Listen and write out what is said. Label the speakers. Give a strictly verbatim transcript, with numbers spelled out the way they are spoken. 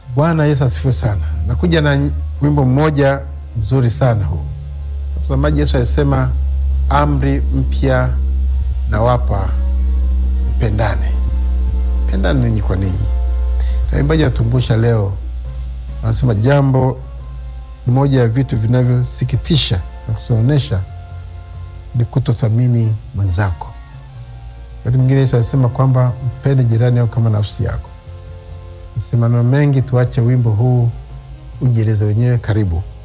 Speaker 1: Bwana Yesu asifiwe sana. Nakuja na wimbo mmoja mzuri sana huu. Mtazamaji, Yesu alisema amri mpya nawapa, mpendane. Pendane ninyi kwa ninyi. Na imbaji atumbusha leo, anasema jambo moja ya vitu vinavyosikitisha na kusonesha ni kutothamini mwenzako. Wakati mwingine Yesu alisema kwamba mpende jirani yako kama nafsi yako. Nisemano mengi, tuache wimbo huu ujieleze wenyewe. Karibu.